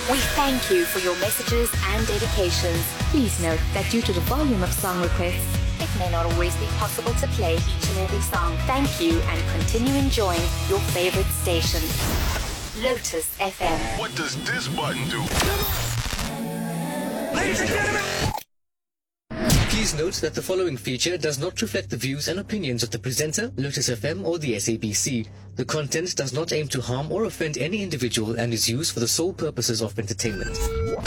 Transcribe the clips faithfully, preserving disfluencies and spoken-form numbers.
We thank you for your messages and dedications. Please note that due to the volume of song requests, it may not always be possible to play each and every song. Thank you and continue enjoying your favorite station, Lotus F M. What does this button do? Ladies and gentlemen! Please note that the following feature does not reflect the views and opinions of the presenter, Lotus F M, or the S A B C. The content does not aim to harm or offend any individual and is used for the sole purposes of entertainment.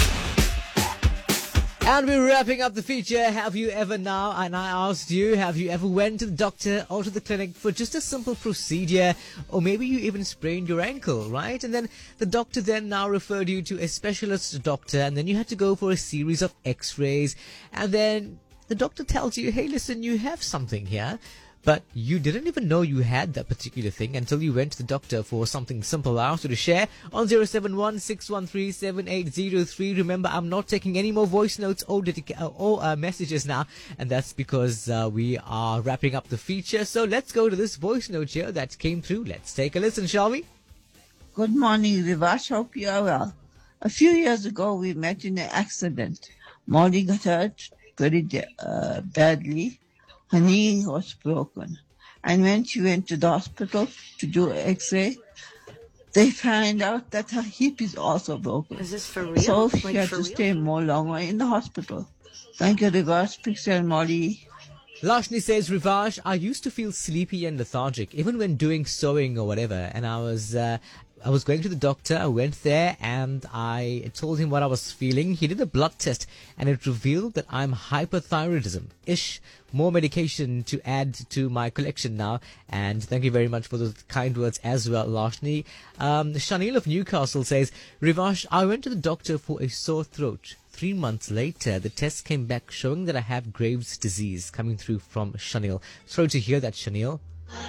And we're wrapping up the feature, Have You Ever Now? And I asked you, have you ever went to the doctor or to the clinic for just a simple procedure? Or maybe you even sprained your ankle, right? And then the doctor then now referred you to a specialist doctor, and then you had to go for a series of x-rays. And then the doctor tells you, hey, listen, you have something here. But you didn't even know you had that particular thing until you went to the doctor for something simple. I asked you to share on zero seven one, six one three, seven eight zero three. Remember, I'm not taking any more voice notes or, dedica- or uh, messages now. And that's because uh, we are wrapping up the feature. So let's go to this voice note here that came through. Let's take a listen, shall we? Good morning, Rivash. Hope you are well. A few years ago, we met in an accident. Molly got hurt very uh, badly. Her knee was broken. And when she went to the hospital to do an x-ray, they find out that her hip is also broken. Is this for real? So she Like, had for to real? stay more longer in the hospital. Thank you, Reverse Pixel Molly. Lashni says, Rivash, I used to feel sleepy and lethargic, even when doing sewing or whatever. And I was, uh, I was going to the doctor. I went there and I told him what I was feeling. He did a blood test and it revealed that I'm hyperthyroidism-ish. More medication to add to my collection now. And thank you very much for those kind words as well, Lashni. Um, Shanil of Newcastle says, Rivash, I went to the doctor for a sore throat. Three months later, the test came back showing that I have Graves' disease, coming through from Shanil. Sorry to hear that, Shanil.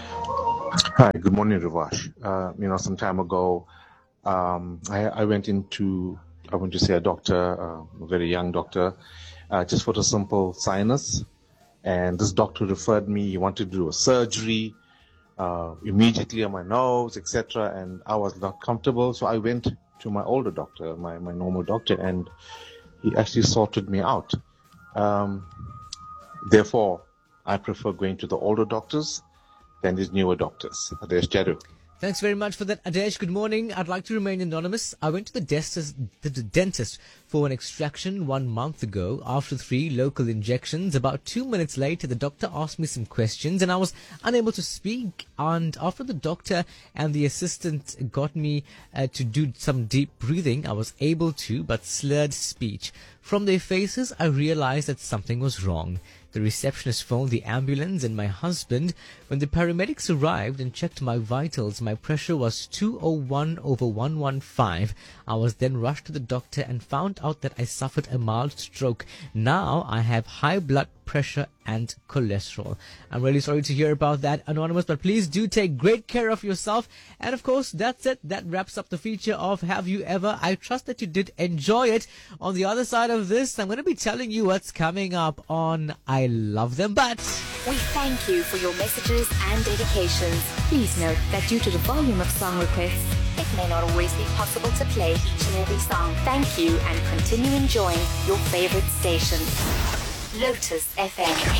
Hi, good morning, Rivash. Uh, you know, some time ago, um, I, I went into, I went to see a doctor, uh, a very young doctor, uh, just for a simple sinus. And this doctor referred me, he wanted to do a surgery uh, immediately on my nose, et cetera. And I was not comfortable, so I went to my older doctor, my, my normal doctor, and he actually sorted me out. Um, therefore, I prefer going to the older doctors than these newer doctors. Adesh Jadu. Thanks very much for that, Adesh. Good morning. I'd like to remain anonymous. I went to the dentist, the dentist for an extraction one month ago. After three local injections, about two minutes later, the doctor asked me some questions and I was unable to speak. And after the doctor and the assistant got me uh, to do some deep breathing, I was able to, but slurred speech. From their faces, I realized that something was wrong. The receptionist phoned the ambulance and my husband. When the paramedics arrived and checked my vitals, my pressure was two oh one over one fifteen. I was then rushed to the doctor and found out that I suffered a mild stroke. Now I have high blood pressure and cholesterol. I'm really sorry to hear about that, Anonymous, but please do take great care of yourself. And of course, that's it. That wraps up the feature of Have You Ever? I trust that you did enjoy it. On the other side of this, I'm going to be telling you what's coming up on I Love Them, but We thank you for your messages and dedications. Please note that due to the volume of song requests, it may not always be possible to play each and every song. Thank you and continue enjoying your favorite station, Lotus F M.